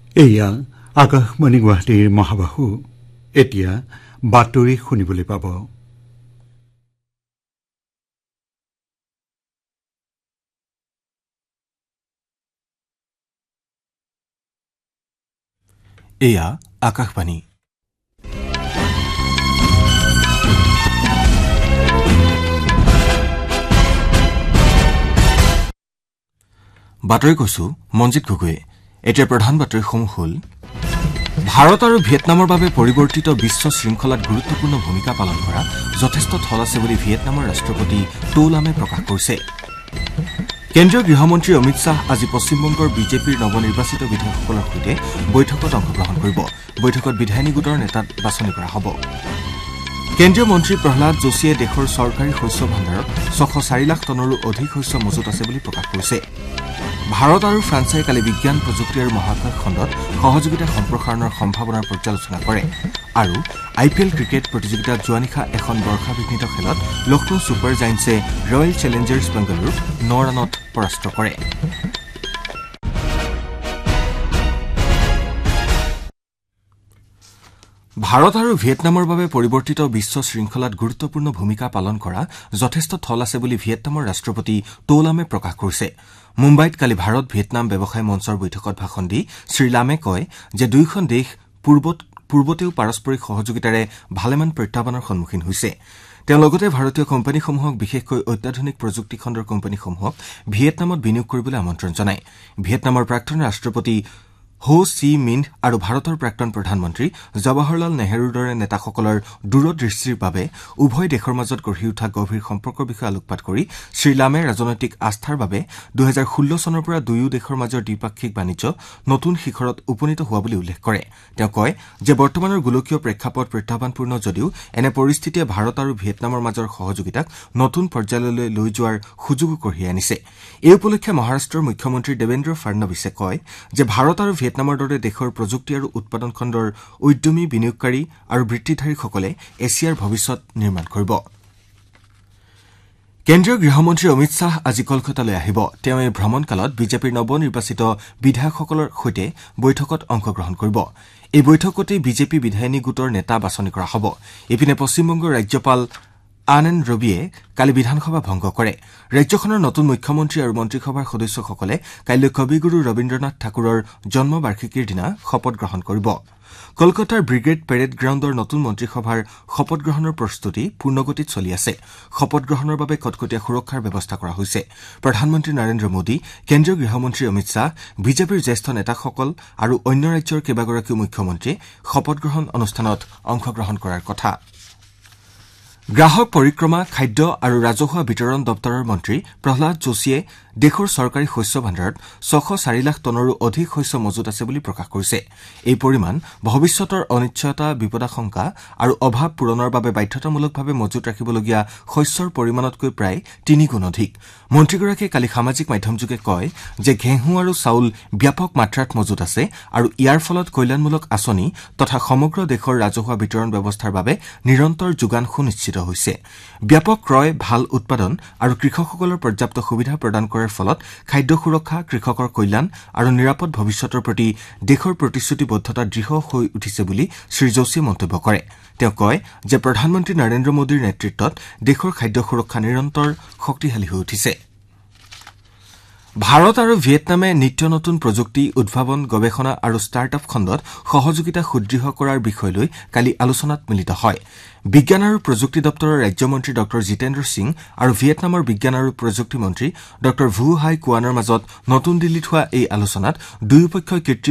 এয়া আকাশবাণী গুৱাহাটীৰ মহাবাহু এতিয়া বাতৰি শুনিবলৈ পাব। এয়া আকাশবাণী। বাতৰি কৈছো মঞ্জিত গগৈয়ে। এতিয়া প্ৰধান বাতৰিসমূহ হ'ল ভাৰত আৰু ভিয়েটনামৰ বাবে পৰিৱৰ্তিত বিশ্ব শৃংখলাত গুৰুত্বপূৰ্ণ ভূমিকা পালন কৰা যথেষ্ট থল আছে বুলি ভিয়েটনামৰ ৰাষ্ট্ৰপতি টো লামে প্ৰকাশ কৰিছে। কেন্দ্ৰীয় গৃহমন্ত্ৰী অমিত শ্বাহ আজি পশ্চিমবংগৰ বিজেপিৰ নৱনিৰ্বাচিত বিধায়কসকলৰ সৈতে বৈঠকত অংশগ্ৰহণ কৰিব। বৈঠকত বিধায়িনী গোটৰ নেতা বাছনি কৰা হ'ব। কেন্দ্ৰীয় মন্ত্ৰী প্ৰহ্লাদ যোশীয়ে দেশৰ চৰকাৰী শস্য ভাণ্ডাৰত 604 লাখ টনৰো অধিক শস্য মজুত আছে বুলি প্ৰকাশ কৰিছে। ভাৰত আৰু ফ্ৰান্সে কালি বিজ্ঞান প্ৰযুক্তি আৰু মহাকাশ খণ্ডত সহযোগিতা সম্প্ৰসাৰণৰ সম্ভাৱনাৰ পৰ্যালোচনা কৰে। আৰু IPL ক্ৰিকেট প্ৰতিযোগিতাত যোৱা নিশা এখন বৰ্ষাবিঘ্নিত খেলত লক্ষ্ণৌ ছুপাৰ জায়েণ্টছে ৰয়েল চেলেঞ্জাৰ্ছ বেংগালুৰুক 9 ৰানত পৰাস্ত কৰে। ভাৰত আৰু ভিয়েটনামৰ বাবে পৰিৱৰ্তিত বিশ্ব শৃংখলাত গুৰুত্বপূৰ্ণ ভূমিকা পালন কৰা যথেষ্ট থল আছে বুলি ভিয়েটনামৰ ৰাষ্ট্ৰপতি টো লামে প্ৰকাশ কৰিছে। মুম্বাইত কালি ভাৰত ভিয়েটনাম ব্যৱসায় মঞ্চৰ বৈঠকত ভাষণ দি শ্ৰীলামে কয় যে দুয়োখন দেশ পূৰ্বতেও পাৰস্পৰিক সহযোগিতাৰে ভালেমান প্ৰত্যাহ্বানৰ সন্মুখীন হৈছে। তেওঁ লগতে ভাৰতীয় কোম্পানীসমূহক বিশেষকৈ অত্যাধুনিক প্ৰযুক্তি খণ্ডৰ কোম্পানীসমূহক ভিয়েটনামত বিনিয়োগ কৰিবলৈ আমন্ত্ৰণ জনায়। ভিয়েটনামৰ প্ৰাক্তন ৰাষ্ট্ৰপতি হো চি মিন্হ আৰু ভাৰতৰ প্ৰাক্তন প্ৰধানমন্ত্ৰী জৱাহৰলাল নেহৰুৰ দৰে নেতাসকলৰ দূৰদৃষ্টিৰ বাবে উভয় দেশৰ মাজত গঢ়ি উঠা গভীৰ সম্পৰ্কৰ বিষয়ে আলোকপাত কৰি শ্ৰীলামে ৰাজনৈতিক আস্থাৰ বাবে 2016 চনৰ পৰা দুয়ো দেশৰ মাজৰ দ্বিপাক্ষিক বাণিজ্য নতুন শিখৰত উপনীত হোৱা বুলি উল্লেখ কৰে। তেওঁ কয় যে বৰ্তমানৰ গোলকীয় প্ৰেক্ষাপট প্ৰত্যাহ্বানপূৰ্ণ যদিও এনে পৰিস্থিতিয়ে ভাৰত আৰু ভিয়েটনামৰ মাজৰ সহযোগিতাক নতুন পৰ্যায়লৈ লৈ যোৱাৰ সুযোগো কঢ়িয়াই আনিছে। এই উপলক্ষে মহাৰাষ্ট্ৰৰ মুখ্যমন্ত্ৰী দেৱেন্দ্ৰ ফাড়নবিছে কয় যে ভাৰত আৰু ভিয়েটনামৰ দৰে দেশৰ প্ৰযুক্তি আৰু উৎপাদন খণ্ডৰ উদ্যমী বিনিয়োগকাৰী আৰু বৃত্তিধাৰীসকলে এছিয়াৰ ভৱিষ্যত নিৰ্মাণ কৰিব। কেন্দ্ৰীয় গৃহমন্ত্ৰী অমিত শ্বাহ আজি কলকাতালৈ আহিব। তেওঁ এই ভ্ৰমণকালত বিজেপিৰ নৱনিৰ্বাচিত বিধায়কসকলৰ সৈতে বৈঠকত অংশগ্ৰহণ কৰিব। এই বৈঠকতেই বিজেপি বিধায়িনী গোটৰ নেতা বাছনি কৰা হ'ব। ইপিনে পশ্চিমবংগৰ ৰাজ্যপাল আনএন ৰবিয়ে কালি বিধানসভা ভংগ কৰে। ৰাজ্যখনৰ নতুন মুখ্যমন্ত্ৰী আৰু মন্ত্ৰীসভাৰ সদস্যসকলে কাইলৈ কবিগুৰু ৰবীন্দ্ৰনাথ ঠাকুৰৰ জন্মবাৰ্ষিকীৰ দিনা শপত গ্ৰহণ কৰিব। কলকাতাৰ ব্ৰিগেড পেৰেড গ্ৰাউণ্ডৰ নতুন মন্ত্ৰীসভাৰ শপত গ্ৰহণৰ প্ৰস্তুতি পূৰ্ণগতিত চলি আছে। শপত গ্ৰহণৰ বাবে কটকটীয়া সুৰক্ষাৰ ব্যৱস্থা কৰা হৈছে। প্ৰধানমন্ত্ৰী নৰেন্দ্ৰ মোদী, কেন্দ্ৰীয় গৃহমন্ত্ৰী অমিত শ্বাহ, বিজেপিৰ জ্যেষ্ঠ নেতাসকল আৰু অন্য ৰাজ্যৰ কেইবাগৰাকীও মুখ্যমন্ত্ৰীয়ে শপত গ্ৰহণ অনুষ্ঠানত অংশগ্ৰহণ কৰাৰ কথা। গ্ৰাহক পৰিক্ৰমা, খাদ্য আৰু ৰাজহুৱা বিতৰণ দপ্তৰৰ মন্ত্ৰী প্ৰহ্লাদ যোশীয়ে দেশৰ চৰকাৰী শস্য ভাণ্ডাৰত 604 লাখ টনৰো অধিক শস্য মজুত আছে বুলি প্ৰকাশ কৰিছে। এই পৰিমাণ ভৱিষ্যতৰ অনিশ্চয়তা, বিপদাশংকা আৰু অভাৱ পূৰণৰ বাবে বাধ্যতামূলকভাৱে মজুত ৰাখিবলগীয়া শস্যৰ পৰিমাণতকৈ প্ৰায় 3 গুণ অধিক। মন্ত্ৰীগৰাকীয়ে কালি সামাজিক মাধ্যমযোগে কয় যে ঘেঁহু আৰু চাউল ব্যাপক মাত্ৰাত মজুত আছে আৰু ইয়াৰ ফলত কল্যাণমূলক আঁচনি তথা সমগ্ৰ দেশৰ ৰাজহুৱা বিতৰণ ব্যৱস্থাৰ বাবে নিৰন্তৰ যোগান সুনিশ্চিত হৈছে। ব্যাপক ক্ৰয়, ভাল উৎপাদন আৰু কৃষকসকলৰ পৰ্যাপ্ত সুবিধা প্ৰদান কৰাৰ ফলত খাদ্য সুৰক্ষা, কৃষকৰ কল্যাণ আৰু নিৰাপদ ভৱিষ্যতৰ প্ৰতি দেশৰ প্ৰতিশ্ৰুতিবদ্ধতা দৃঢ় হৈ উঠিছে বুলি শ্ৰীযোশীয়ে মন্তব্য কৰে। তেওঁ কয় যে প্ৰধানমন্ত্ৰী নৰেন্দ্ৰ মোদীৰ নেতৃত্বত দেশৰ খাদ্য সুৰক্ষা নিৰন্তৰ শক্তিশালী হৈ উঠিছে। ভাৰত আৰু ভিয়েটনামে নিত্য নতুন প্ৰযুক্তি, উদ্ভাৱন, গৱেষণা আৰু ষ্টাৰ্টআপ খণ্ডত সহযোগিতা সুদৃঢ় কৰাৰ বিষয় লৈ কালি আলোচনাত মিলিত হয়। বিজ্ঞান আৰু প্ৰযুক্তি দপ্তৰৰ ৰাজ্যমন্ত্ৰী ড জিতেন্দ্ৰ সিং আৰু ভিয়েটনামৰ বিজ্ঞান আৰু প্ৰযুক্তি মন্ত্ৰী ড ভু হাই কুৱানৰ মাজত নতুন দিল্লীত হোৱা এই আলোচনাত দুয়োপক্ষই